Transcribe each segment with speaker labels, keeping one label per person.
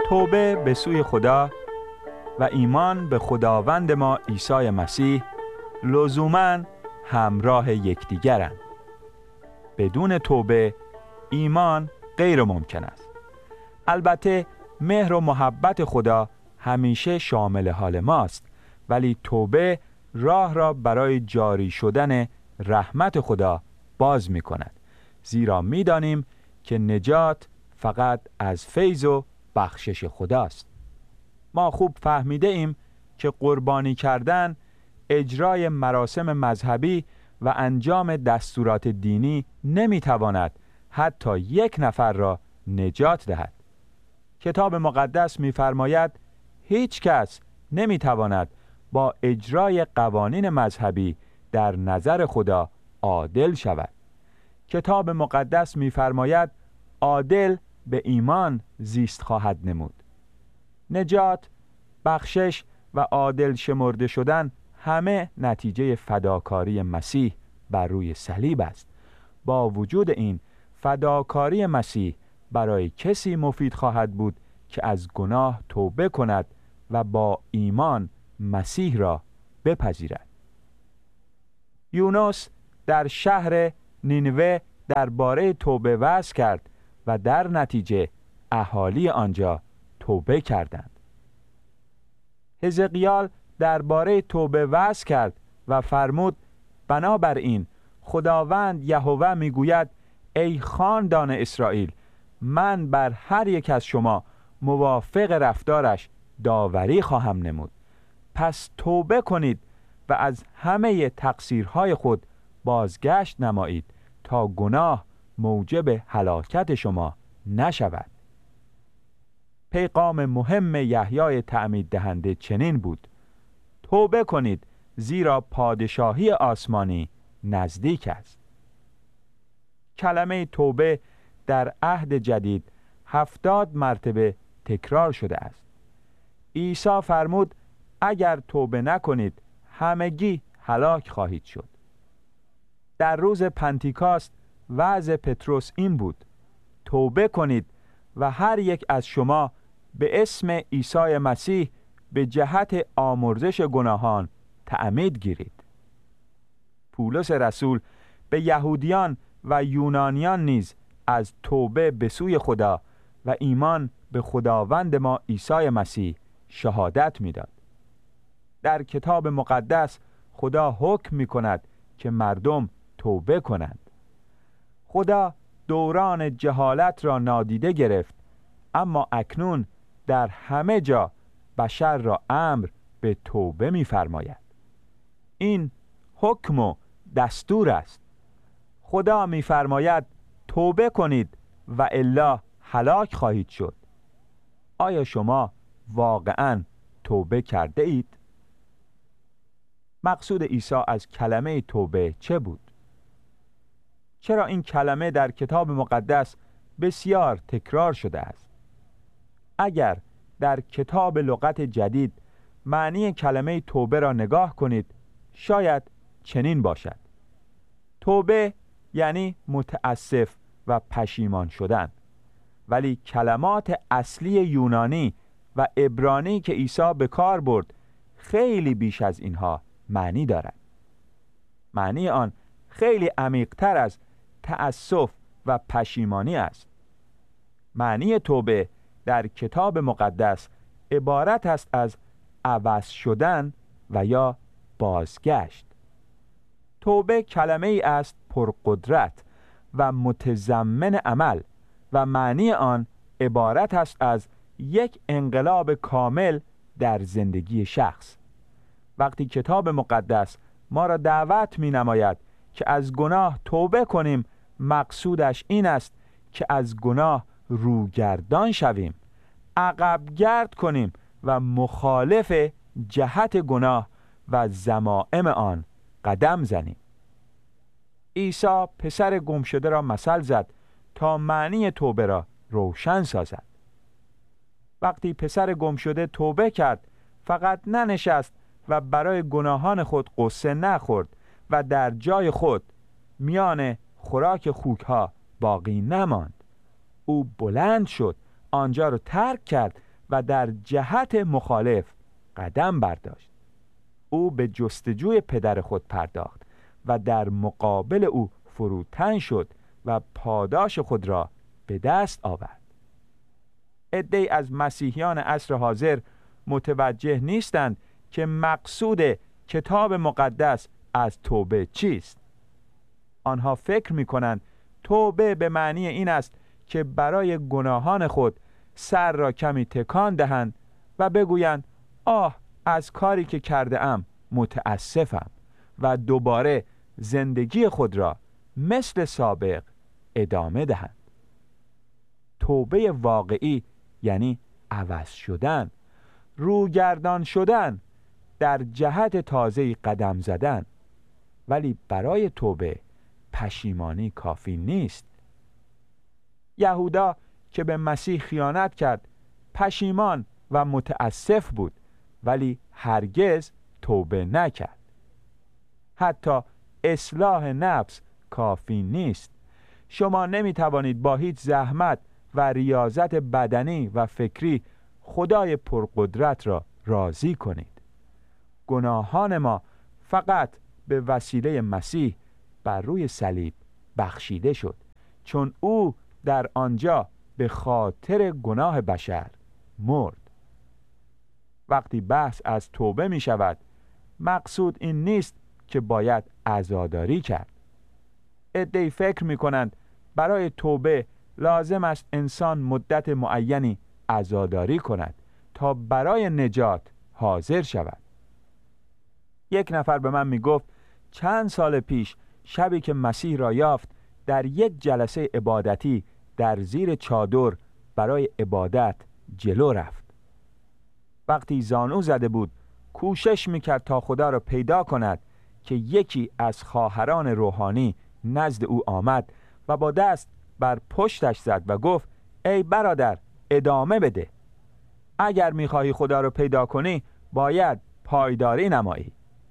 Speaker 1: توبه به سوی خدا و ایمان به خداوند ما عیسی مسیح لزوماً همراه یکدیگرند. بدون توبه ایمان غیر ممکن است. البته مهر و محبت خدا همیشه شامل حال ماست، ولی توبه راه را برای جاری شدن رحمت خدا باز می کند، زیرا می دانیم که نجات فقط از فیض و بخشش خداست. ما خوب فهمیده ایم که قربانی کردن، اجرای مراسم مذهبی و انجام دستورات دینی نمی تواند حتی یک نفر را نجات دهد. کتاب مقدس می فرماید هیچ کس نمی تواند با اجرای قوانین مذهبی در نظر خدا عادل شود. کتاب مقدس می فرماید عادل به ایمان زیست خواهد نمود. نجات، بخشش و عادل شمرده شدن همه نتیجه فداکاری مسیح بر روی صلیب است. با وجود این، فداکاری مسیح برای کسی مفید خواهد بود که از گناه توبه کند و با ایمان مسیح را بپذیرد. یونس در شهر نینوه درباره توبه وعظ کرد و در نتیجه اهالی آنجا توبه کردند. حزقیال درباره توبه وعظ کرد و فرمود بنابراین خداوند یهوه میگوید ای خاندان اسرائیل، من بر هر یک از شما موافق رفتارش داوری خواهم نمود. پس توبه کنید و از همه تقصیرهای خود بازگشت نمایید تا گناه موجب هلاکت شما نشود. پیغام مهم یحیای تعمید دهنده چنین بود: توبه کنید زیرا پادشاهی آسمانی نزدیک است. کلمه توبه در عهد جدید 70 مرتبه تکرار شده است. عیسی فرمود اگر توبه نکنید همگی هلاک خواهید شد. در روز پنتیکاست وعظ پتروس این بود: توبه کنید و هر یک از شما به اسم عیسی مسیح به جهت آمرزش گناهان تعمید گیرید. پولس رسول به یهودیان و یونانیان نیز از توبه به سوی خدا و ایمان به خداوند ما عیسی مسیح شهادت میداد. در کتاب مقدس خدا حکم می کند که مردم توبه کنند. خدا دوران جهالت را نادیده گرفت، اما اکنون در همه جا بشر را امر به توبه می فرماید. این حکم و دستور است. خدا می فرماید توبه کنید و الا هلاک خواهید شد. آیا شما واقعاً توبه کرده اید؟ مقصود عیسی از کلمه توبه چه بود؟ چرا این کلمه در کتاب مقدس بسیار تکرار شده است؟ اگر در کتاب لغت جدید معنی کلمه توبه را نگاه کنید، شاید چنین باشد: توبه یعنی متاسف و پشیمان شدن. ولی کلمات اصلی یونانی و عبرانی که عیسی به کار برد خیلی بیش از اینها معنی دارد. معنی آن خیلی عمیق‌تر از تأسف و پشیمانی است. معنی توبه در کتاب مقدس عبارت است از عوض شدن و یا بازگشت. توبه کلمه ای است پرقدرت و متضمن عمل و معنی آن عبارت است از یک انقلاب کامل در زندگی شخص. وقتی کتاب مقدس ما را دعوت می نماید که از گناه توبه کنیم، مقصودش این است که از گناه روگردان شویم، عقب گرد کنیم و مخالف جهت گناه و ذمائم آن قدم زنیم. عیسی پسر گمشده را مثل زد تا معنی توبه را روشن سازد. وقتی پسر گمشده توبه کرد، فقط ننشست و برای گناهان خود قصه نخورد و در جای خود میان خوراک خوکها باقی نماند. او بلند شد، آنجا رو ترک کرد و در جهت مخالف قدم برداشت. او به جستجوی پدر خود پرداخت و در مقابل او فروتن شد و پاداش خود را به دست آورد. عده‌ای از مسیحیان عصر حاضر متوجه نیستند که مقصود کتاب مقدس از توبه چیست. آنها فکر می‌کنند توبه به معنی این است که برای گناهان خود سر را کمی تکان دهند و بگویند آه از کاری که کرده ام متاسفم و دوباره زندگی خود را مثل سابق ادامه دهند. توبه واقعی یعنی عوض شدن، روگردان شدن، در جهت تازه‌ای قدم زدن. ولی برای توبه پشیمانی کافی نیست. یهودا که به مسیح خیانت کرد پشیمان و متاسف بود، ولی هرگز توبه نکرد. حتی اصلاح نفس کافی نیست. شما نمی توانید با هیچ زحمت و ریاضت بدنی و فکری خدای پرقدرت را راضی کنید. گناهان ما فقط به وسیله مسیح بر روی صلیب بخشیده شد، چون او در آنجا به خاطر گناه بشر مرد. وقتی بحث از توبه می شود، مقصود این نیست که باید عزاداری کرد. عده‌ای فکر می کنند برای توبه لازم است انسان مدت معینی عزاداری کند تا برای نجات حاضر شود. یک نفر به من می گفت چند سال پیش شبی که مسیح را یافت در یک جلسه عبادتی در زیر چادر برای عبادت جلو رفت. وقتی زانو زده بود کوشش میکرد تا خدا را پیدا کند که یکی از خواهران روحانی نزد او آمد و با دست بر پشتش زد و گفت ای برادر ادامه بده. اگر میخواهی خدا را پیدا کنی باید پایداری نمایی.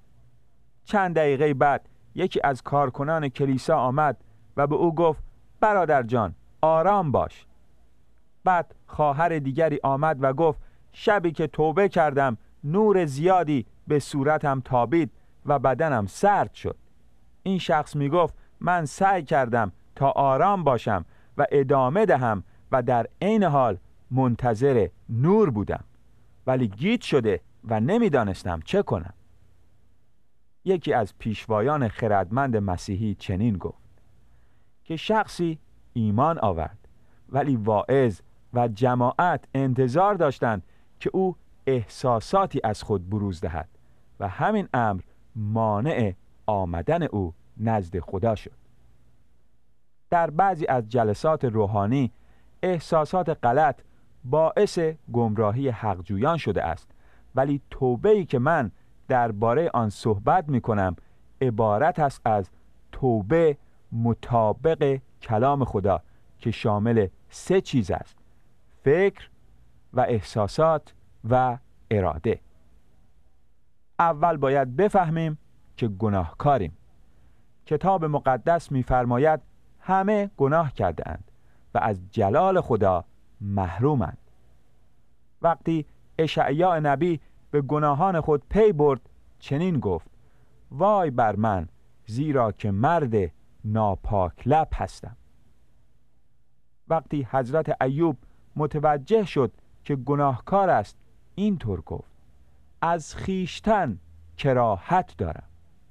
Speaker 1: چند دقیقه بعد یکی از کارکنان کلیسا آمد و به او گفت برادر جان آرام باش. بعد خواهر دیگری آمد و گفت شبی که توبه کردم نور زیادی به صورتم تابید و بدنم سرد شد. این شخص می گفت من سعی کردم تا آرام باشم و ادامه دهم و در عین حال منتظر نور بودم، ولی گیج شده و نمیدانستم چه کنم. یکی از پیشوایان خردمند مسیحی چنین گفت که شخصی ایمان آورد، ولی واعظ و جماعت انتظار داشتند که او احساساتی از خود بروز دهد و همین امر مانع آمدن او نزد خدا شد. در بعضی از جلسات روحانی احساسات غلط باعث گمراهی حقجویان شده است، ولی توبه‌ای که من درباره آن صحبت می کنم عبارت است از توبه مطابق کلام خدا که شامل 3 چیز است: فکر و احساسات و اراده. اول باید بفهمیم که گناهکاریم. کتاب مقدس می‌فرماید همه گناه کرده اند و از جلال خدا محرومند. وقتی اشعیا نبی به گناهان خود پی برد چنین گفت: وای بر من، زیرا که مرد ناپاک لب هستم. وقتی حضرت ایوب متوجه شد که گناهکار است اینطور گفت: از خیشتن کراهت دارم.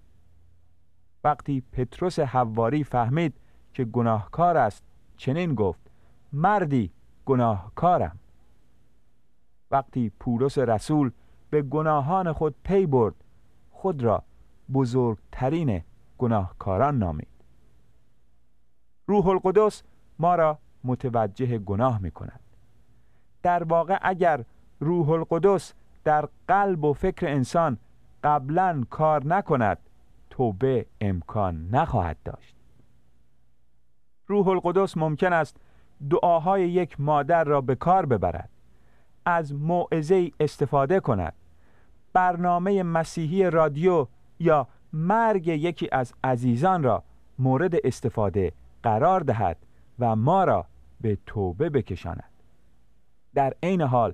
Speaker 1: وقتی پتروس حواری فهمید که گناهکار است چنین گفت: مردی گناهکارم. وقتی پولس رسول به گناهان خود پی برد خود را بزرگترین گناهکاران نامید. روح القدس ما را متوجه گناه می کند. در واقع اگر روح القدس در قلب و فکر انسان قبلاً کار نکند توبه امکان نخواهد داشت. روح القدس ممکن است دعاهای یک مادر را به کار ببرد، از موعظه‌ای استفاده کند، برنامه مسیحی رادیو یا مرگ یکی از عزیزان را مورد استفاده قرار دهد و ما را به توبه بکشاند. در عین حال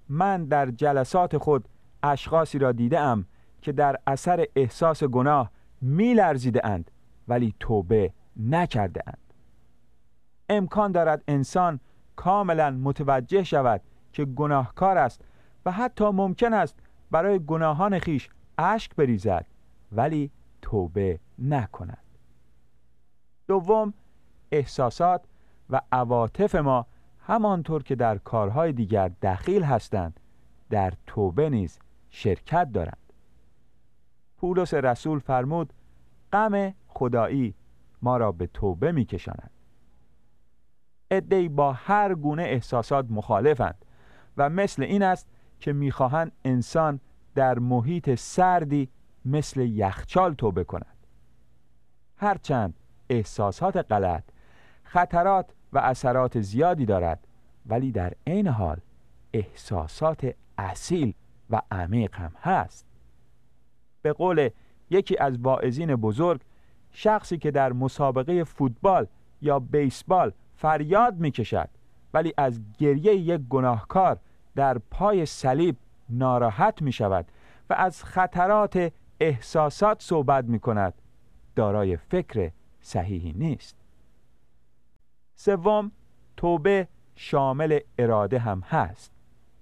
Speaker 1: من در جلسات خود اشخاصی را دیدم که در اثر احساس گناه می‌لرزیده اند ولی توبه نکرده اند. امکان دارد انسان کاملا متوجه شود که گناهکار است و حتی ممکن است برای گناهان خیش اشک بریزد ولی توبه نکند. دوم، احساسات و عواطف ما همانطور که در کارهای دیگر دخیل هستند در توبه نیز شرکت دارند. پولس رسول فرمود غم خدایی ما را به توبه می کشاند. عده‌ای با هر گونه احساسات مخالفند و مثل این است که می‌خواهند انسان در محیط سردی مثل یخچال توبه کند. هرچند احساسات غلط خطرات و اثرات زیادی دارد ولی در عین حال احساسات اصیل و عمیق هم هست. به قول یکی از واعظین بزرگ، شخصی که در مسابقه فوتبال یا بیسبال فریاد می‌کشد ولی از گریه یک گناهکار در پای صلیب ناراحت می‌شود و از خطرات احساسات صحبت می‌کند، دارای فکر صحیحی نیست. سوم، توبه شامل اراده هم هست.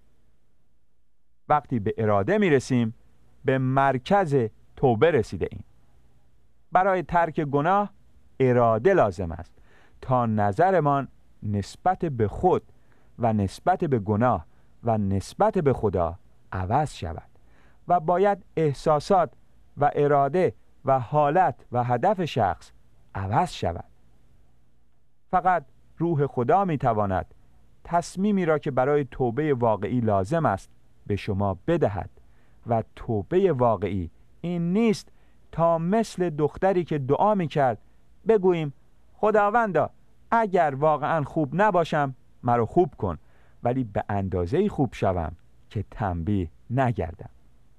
Speaker 1: وقتی به اراده می‌رسیم به مرکز توبه رسیده ایم. برای ترک گناه اراده لازم است تا نظرمان نسبت به خود و نسبت به گناه و نسبت به خدا عوض شود و باید احساسات و اراده و حالت و هدف شخص عوض شود. فقط روح خدا میتواند تصمیمی را که برای توبه واقعی لازم است به شما بدهد و توبه واقعی این نیست تا مثل دختری که دعا میکرد بگوییم خداوندا اگر واقعا خوب نباشم مرا خوب کن ولی به اندازه‌ای خوب شوم که تنبیه نگردم.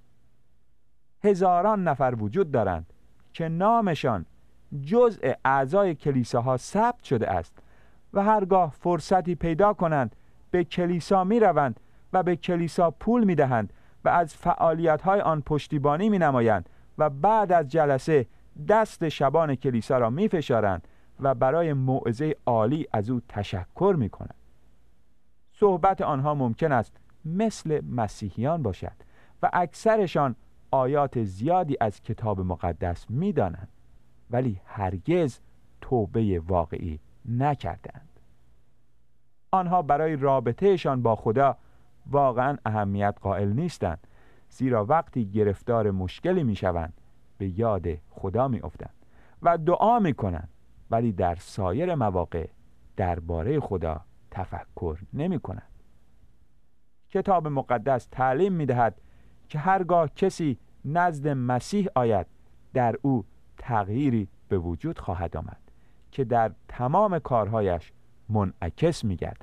Speaker 1: هزاران نفر وجود دارند که نامشان جزء اعضای کلیساها ثبت شده است و هرگاه فرصتی پیدا کنند به کلیسا می روند و به کلیسا پول می دهند و از فعالیت‌های آن پشتیبانی می نمایند و بعد از جلسه دست شبان کلیسا را می فشارند و برای موعظه عالی از او تشکر می کنند. صحبت آنها ممکن است مثل مسیحیان باشد و اکثرشان آیات زیادی از کتاب مقدس می دانند ولی هرگز توبه واقعی نکردند. آنها برای رابطهشان با خدا واقعا اهمیت قائل نیستند، زیرا وقتی گرفتار مشکلی می شوند به یاد خدا می افتند و دعا می کنند ولی در سایر مواقع درباره خدا تفکر نمی کنند. کتاب مقدس تعلیم می دهد که هرگاه کسی نزد مسیح آید در او تغییری به وجود خواهد آمد که در تمام کارهایش منعکس می گردد.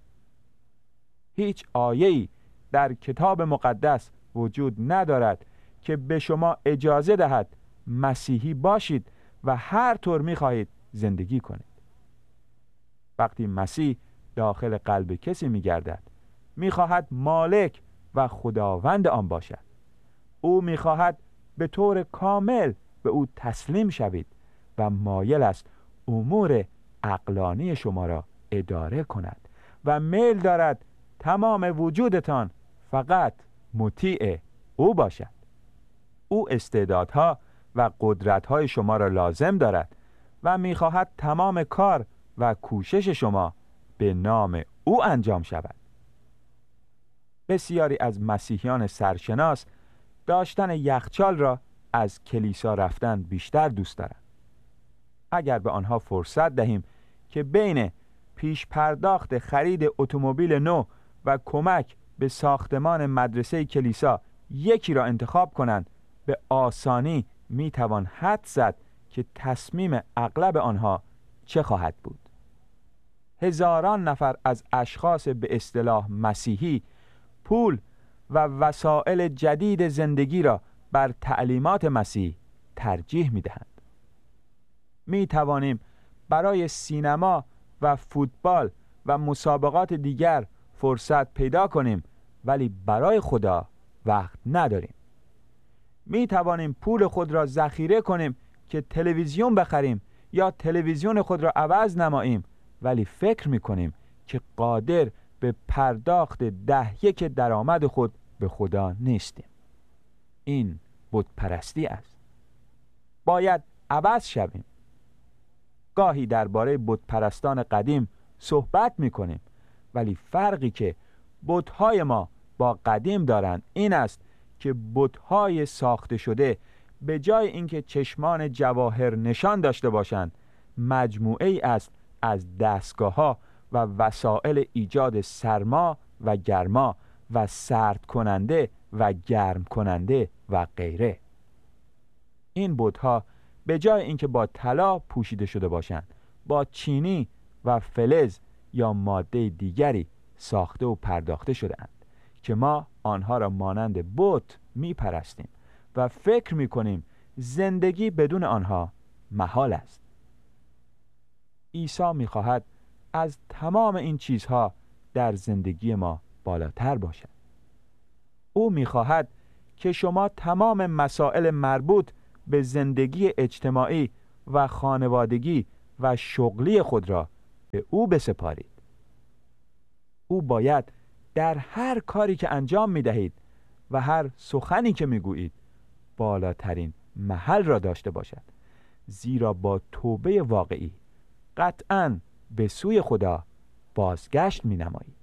Speaker 1: هیچ آیه‌ای در کتاب مقدس وجود ندارد که به شما اجازه دهد مسیحی باشید و هر طور می خواهید زندگی کنید. وقتی مسیح داخل قلب کسی می گردد می خواهد مالک و خداوند آن باشد. او می خواهد به طور کامل به او تسلیم شوید و مایل است امور عقلانی شما را اداره کند و میل دارد تمام وجودتان فقط مطیع او باشد. او استعدادها و قدرت‌های شما را لازم دارد و می‌خواهد تمام کار و کوشش شما به نام او انجام شود. بسیاری از مسیحیان سرشناس داشتن یخچال را از کلیسا رفتن بیشتر دوست دارند. اگر به آنها فرصت دهیم که بین پیش پرداخت خرید اتومبیل نو و کمک به ساختمان مدرسه کلیسا یکی را انتخاب کنند، به آسانی میتوان حدس زد که تصمیم اغلب آنها چه خواهد بود. هزاران نفر از اشخاص به اصطلاح مسیحی پول و وسایل جدید زندگی را بر تعلیمات مسیح ترجیح میدهند. می توانیم برای سینما و فوتبال و مسابقات دیگر فرصت پیدا کنیم ولی برای خدا وقت نداریم. می توانیم پول خود را ذخیره کنیم که تلویزیون بخریم یا تلویزیون خود را عوض نماییم، ولی فکر می کنیم که قادر به پرداخت 10% درآمد خود به خدا نیستیم. این بت پرستی است. باید عوض شویم. گاهی درباره بت پرستان قدیم صحبت می کنیم، ولی فرقی که بت‌های ما با قدیم دارند این است که بت‌های ساخته شده به جای اینکه چشمان جواهر نشان داشته باشند، مجموعه ای است از دستگاه‌ها و وسایل ایجاد سرما و گرما و سرد کننده و گرم کننده و غیره. این بت‌ها به جای اینکه با طلا پوشیده شده باشند، با چینی و فلز یا ماده دیگری ساخته و پرداخته شده‌اند که ما آنها را مانند بت می‌پرستیم و فکر می‌کنیم زندگی بدون آنها محال است. عیسی می‌خواهد از تمام این چیزها در زندگی ما بالاتر باشد. او می‌خواهد که شما تمام مسائل مربوط به زندگی اجتماعی و خانوادگی و شغلی خود را به او بسپارید. او باید در هر کاری که انجام می‌دهید و هر سخنی که می‌گویید بالاترین محل را داشته باشد، زیرا با توبه واقعی قطعاً به سوی خدا بازگشت می‌نمایید.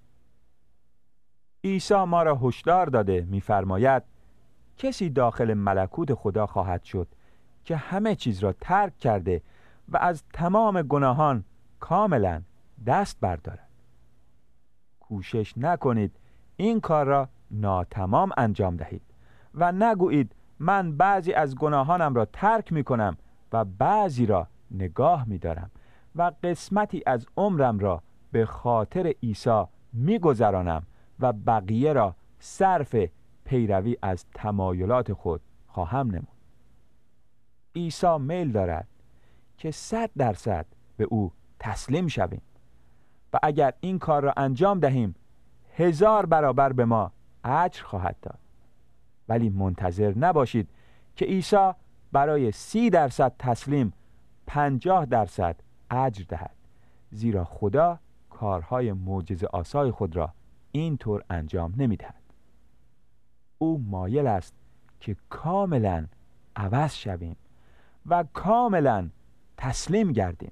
Speaker 1: عیسی ما را هشدار داده می‌فرماید کسی داخل ملکوت خدا خواهد شد که همه چیز را ترک کرده و از تمام گناهان کاملا دست بردارد. کوشش نکنید این کار را ناتمام انجام دهید و نگویید من بعضی از گناهانم را ترک می کنم و بعضی را نگاه می دارم و قسمتی از عمرم را به خاطر عیسی می گذرانم و بقیه را صرف پیروی از تمایلات خود خواهم نمود. عیسی میل دارد که 100% به او تسلیم شویم و اگر این کار را انجام دهیم 1000 برابر به ما اجر خواهد داد. ولی منتظر نباشید که عیسی برای 30% تسلیم 50% اجر دهد، زیرا خدا کارهای معجزه آسای خود را اینطور انجام نمی‌دهد. او مایل است که کاملا عوض شویم و کاملا تسلیم گردیم.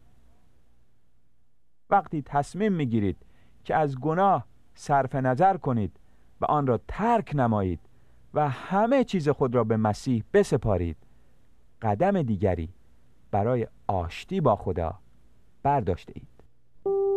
Speaker 1: وقتی تصمیم میگیرید که از گناه صرف نظر کنید و آن را ترک نمایید و همه چیز خود را به مسیح بسپارید، قدم دیگری برای آشتی با خدا برداشته اید.